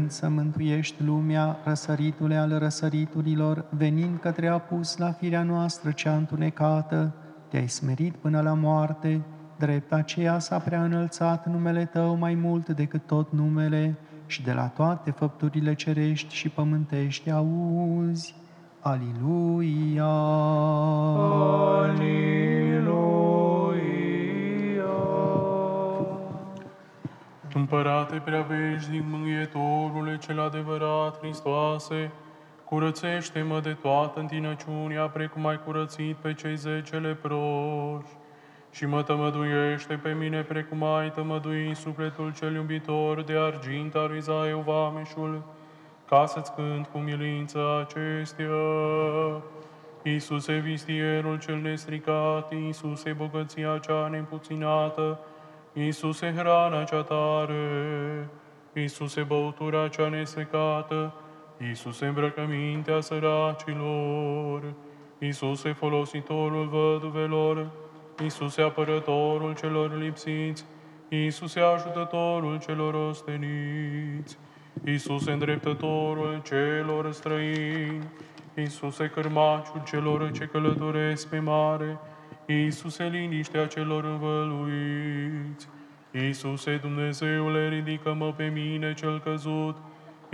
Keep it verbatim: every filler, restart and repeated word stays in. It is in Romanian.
venind să mântuiești lumea, răsăritule al răsăriturilor, venind către apus la firea noastră cea întunecată, te-ai smerit până la moarte, drept aceea s-a prea înălțat numele Tău mai mult decât tot numele, și de la toate făpturile cerești și pământești auzi. Aliluia! Împărate prea veșnic, mângâietorule cel adevărat, Hristoase, curățește-mă de toată întinăciunea, precum ai curățit pe cei zece leproși, și mă tămăduiește pe mine, precum ai tămăduit sufletul cel iubitor de argint al lui Zaiu Vameșul, ca să-ți cânt cu milință acestea. Iisuse, vistierul cel nestricat, Iisuse, bogăția cea neîmpuținată, Iisuse, hrana cea tare, Iisuse, băutura cea nesecată, Iisuse, îmbrăcămintea săracilor, Iisuse, folositorul văduvelor, Iisuse, apărătorul celor lipsiți, Iisuse, ajutătorul celor osteniți, Iisuse, îndreptătorul celor străini, Iisuse, cârmaciul celor ce călătoresc pe mare, Iisuse, liniștea celor învăluiți, Iisuse, Dumnezeule, ridică-mă pe mine cel căzut,